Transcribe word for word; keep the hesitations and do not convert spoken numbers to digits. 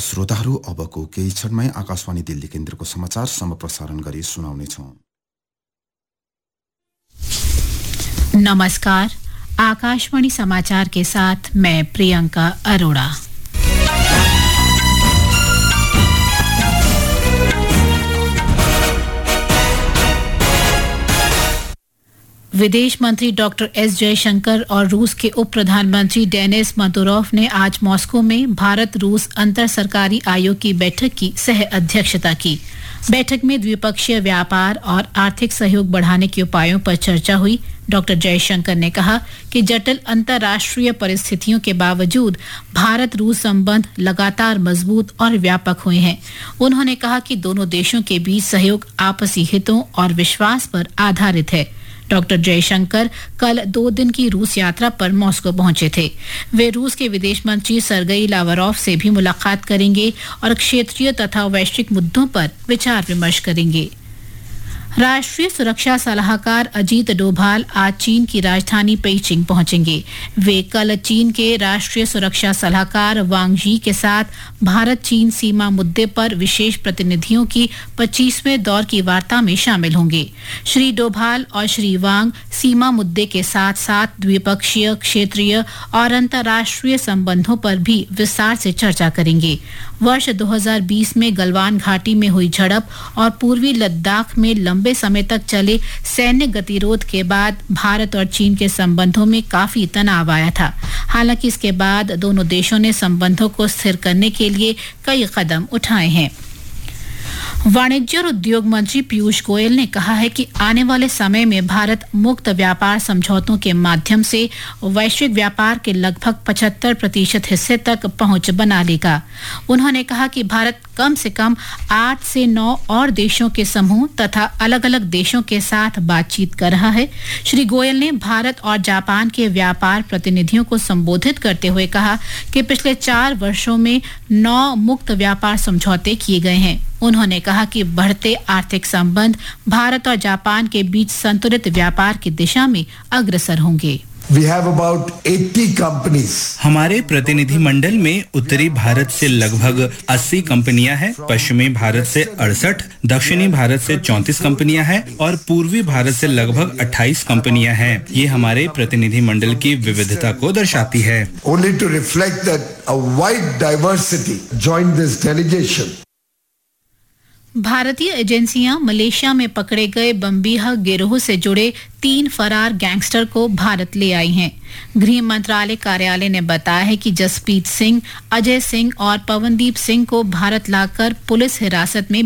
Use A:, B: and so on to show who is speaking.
A: श्रोताहरू अबको केही क्षणमै आकाशवाणी दिल्ली केन्द्रको समाचार सम्प्रसारण गरी सुनाउनेछौं।
B: नमस्कार, आकाशवाणी समाचार के साथ मैं प्रियंका अरोड़ा। विदेश मंत्री डॉक्टर एस जयशंकर और रूस के उप प्रधानमंत्री डेनिस मंतुरोव ने आज मॉस्को में भारत रूस अंतर सरकारी आयोग की बैठक की सह अध्यक्षता की। बैठक में द्विपक्षीय व्यापार और आर्थिक सहयोग बढ़ाने के उपायों पर चर्चा हुई। डॉक्टर जयशंकर ने कहा कि जटिल अंतर्राष्ट्रीय परिस्थितियों के बावजूद भारत रूस संबंध लगातार मजबूत और व्यापक हुए हैं। उन्होंने कहा कि दोनों देशों के बीच सहयोग आपसी हितों और विश्वास पर आधारित है। डॉक्टर जयशंकर कल दो दिन की रूस यात्रा पर मॉस्को पहुंचे थे। वे रूस के विदेश मंत्री सर्गेई लावरोव से भी मुलाकात करेंगे और क्षेत्रीय तथा वैश्विक मुद्दों पर विचार विमर्श करेंगे। राष्ट्रीय सुरक्षा सलाहकार अजीत डोभाल आज चीन की राजधानी पेइचिंग पहुंचेंगे। वे कल चीन के राष्ट्रीय सुरक्षा सलाहकार वांग यी के साथ भारत चीन सीमा मुद्दे पर विशेष प्रतिनिधियों की पच्चीसवें दौर की वार्ता में शामिल होंगे। श्री डोभाल और श्री वांग सीमा मुद्दे के साथ साथ द्विपक्षीय, क्षेत्रीय और अंतर्राष्ट्रीय संबंधों पर भी विस्तार से चर्चा करेंगे। वर्ष दो हज़ार बीस में गलवान घाटी में हुई झड़प और पूर्वी लद्दाख में लंबे समय तक चले सैन्य गतिरोध के बाद भारत और चीन के संबंधों में काफी तनाव आया था। हालांकि इसके बाद दोनों देशों ने संबंधों को स्थिर करने के लिए कई कदम उठाए हैं। वाणिज्य और उद्योग मंत्री पीयूष गोयल ने कहा है कि आने वाले समय में भारत मुक्त व्यापार समझौतों के माध्यम से वैश्विक व्यापार के लगभग पचहत्तर प्रतिशत हिस्से तक पहुंच बना लेगा। उन्होंने कहा कि भारत कम से कम आठ से नौ और देशों के समूह तथा अलग अलग देशों के साथ बातचीत कर रहा है। श्री गोयल ने भारत और जापान के व्यापार प्रतिनिधियों को संबोधित करते हुए कहा कि पिछले चार वर्षों में नौ मुक्त व्यापार समझौते किए गए हैं। उन्होंने कहा कि बढ़ते आर्थिक संबंध भारत और जापान के बीच संतुलित व्यापार की दिशा में अग्रसर होंगे।
C: We have about eighty companies.
D: हमारे प्रतिनिधि मंडल में उत्तरी भारत से लगभग अस्सी कंपनियां हैं, पश्चिमी भारत से अड़सठ, दक्षिणी भारत से चौंतीस कंपनियां हैं और पूर्वी भारत से लगभग अट्ठाईस कंपनियां हैं। ये हमारे प्रतिनिधि मंडल की विविधता को दर्शाती है।
C: Only to reflect that a wide diversity joined this delegation.
B: भारतीय एजेंसियां मलेशिया में पकड़े गए बम्बीहा गिरोह से जुड़े तीन फरार गैंगस्टर को भारत ले आई हैं। गृह मंत्रालय कार्यालय ने बताया है कि जसप्रीत सिंह, अजय सिंह और पवनदीप सिंह को भारत लाकर पुलिस हिरासत में